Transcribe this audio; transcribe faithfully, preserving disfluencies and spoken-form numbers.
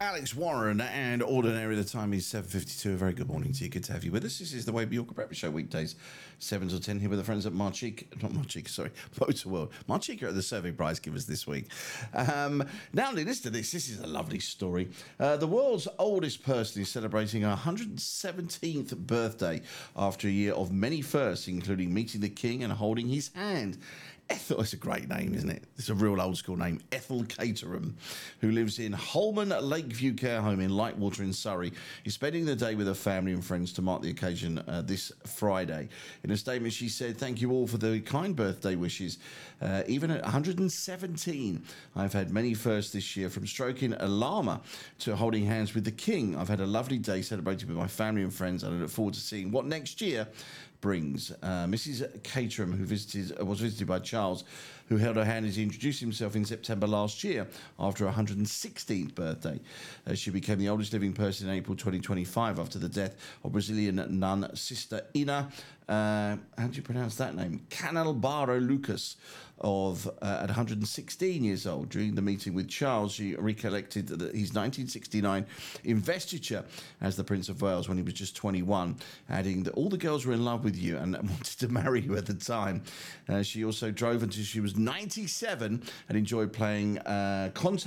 Alex Warren and Ordinary. The time is seven fifty-two. A very good morning to you. Good to have you with us. This is the Wade Yorker Breakfast Show, weekdays seven till ten, here with the friends at Marchica. Not Marchica, sorry, Motor World. Marchica are the serving prize givers this week. Um, now, listen to this. This is a lovely story. Uh, the world's oldest person is celebrating her one hundred seventeenth birthday after a year of many firsts, including meeting the king and holding his hand. Ethel, it's a great name, isn't it? It's a real old school name. Ethel Caterham, who lives in Holman Lakeview Care Home in Lightwater in Surrey, is spending the day with her family and friends to mark the occasion uh, this Friday. In a statement, she said, "Thank you all for the kind birthday wishes. Uh, even at one hundred seventeen, I've had many firsts this year, from stroking a llama to holding hands with the king. I've had a lovely day celebrating with my family and friends, and I look forward to seeing what next year brings." Uh, Missus Caterham, who visited, uh, was visited by Charles, who held her hand as he introduced himself in September last year after her one hundred sixteenth birthday. Uh, she became the oldest living person in April twenty twenty-five after the death of Brazilian nun Sister Ina, uh, how do you pronounce that name? Canalbaro Lucas, of uh, at one hundred sixteen years old. During the meeting with Charles, she recollected that his nineteen sixty-nine investiture as the Prince of Wales when he was just twenty-one, adding that all the girls were in love with you and wanted to marry you at the time. Uh, she also drove until she was ninety-seven and enjoyed playing uh, contact